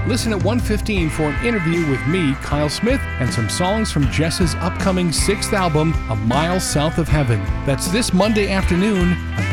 Listen at 1:15 for an interview with me, Kyle Smith, and some songs from Jess's upcoming 6th album, A Mile South of Heaven. That's this Monday afternoon on